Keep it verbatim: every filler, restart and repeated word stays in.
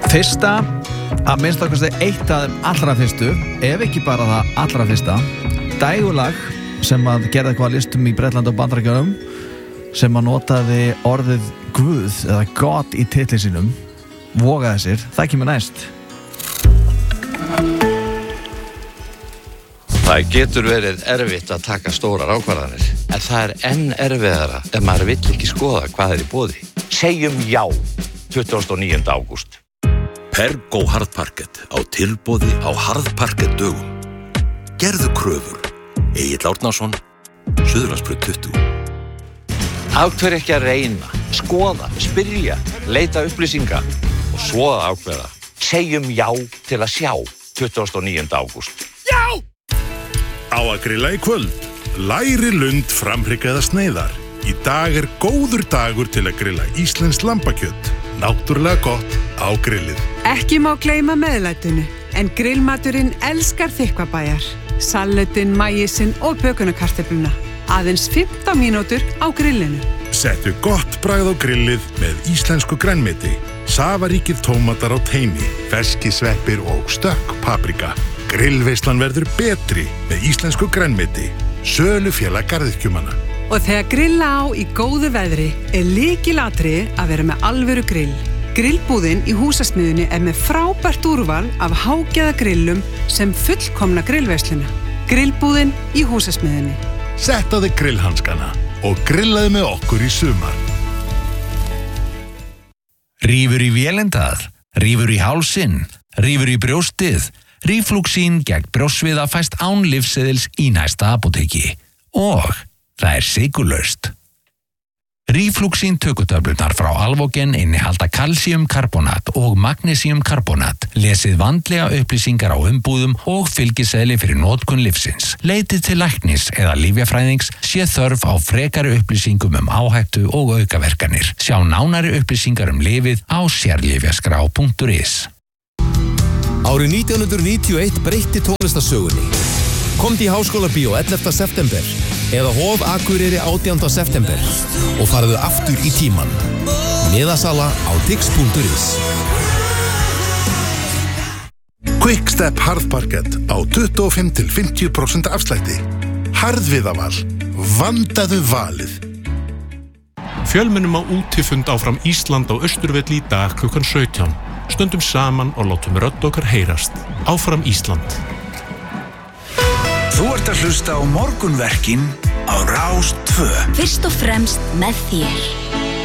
Fyrsta, að minnst okkar eitt af þeim allra fyrstu, ef ekki bara það allra fyrsta, dægulag sem að gerði eitthvað listum í Bretland og Bandaríkjunum, sem að notaði orðið Guð eða God í titli sínum, vogaði sér, það kemur næst. Það getur verið erfitt að taka stórar ákvarðanir, en það er enn erfiðara ef maður vill ekki skoða hvað er í boði. Segjum já, tuttugasta og níunda ágúst. Pergo harðparkett á tilboði á harðparkett dögum. Gerðu kröfur. Egill Árnason, Suðurlandsbraut tuttugu. Af hverju ekki að reyna, skoða, spyrja, leita upplýsinga og svo að ákveða. Segjum já til að sjá, tuttugasta og níunda ágúst. Já! Á að grilla í kvöld. Læri lund framhryggaða sneiðar. Í dag er góður dagur til að grilla íslenskt lambakjöt. Náttúrulega gott á grillið. Ekki má gleyma meðlætinu, en grillmaturinn elskar þykkvabæjar. Salatinn, maísinn og bökunarkartöfluna. Aðeins fimmtán mínútur á grillinu. Settu gott bragð á grillið með íslensku grænmeti. Safaríkir tómatar á teini, ferski sveppir og stökk paprika. Grillveislan verður betri með íslensku grænmeti. Sölufélag garðyrkjumanna. Og þegar grilla á í góðu veðri er lykilatriði að vera með alvöru grill. Grillbúðin í húsasmiðjunni er með frábært úrval af hágæða grillum sem fullkomna grillveisluna. Grillbúðin í húsasmiðjunni. Sett á þig grillhanskana og grillaði með okkur í sumar. Rífur í vélindað, rífur í hálsinn, rífur í brjóstið, Ríflúxín gegn brjóstsviða fæst án lyfseðils í næsta apóteki. Og það er sykurlaust. Ríflúxín tökutöflurnar frá Alvogen innihalda kalsíumkarbonat og magnesíumkarbonat. Lesið vandlega upplýsingar á umbúðum og fylgiseðli fyrir notkun lyfsins. Leitið til læknis eða lyfjafræðings sé þörf á frekari upplýsingum um áhættu og aukaverkanir. Sjá nánari upplýsingar um lyfið á sérlyfjaskrá punktur is. Árið nítján hundruð níutíu og eitt breytti tónlistarsögunni. Komdu í Háskólabíó ellefta september eða Hof Akureyri átjánda september og farðu aftur í tímann. Miðasala á tix punktur is. Quickstep harðparkett á tuttugu og fimm til fimmtíu prósent afslætti. Harðviðaval. Vandaðu valið. Fjölmennum á útifund áfram Ísland á Austurvelli í dag klukkan sautján. Stöndum saman og látum rödd okkar heyrast. Áfram Ísland. Þú ert að hlusta á morgunverkin á Rás tvö. Fyrst og fremst með þér.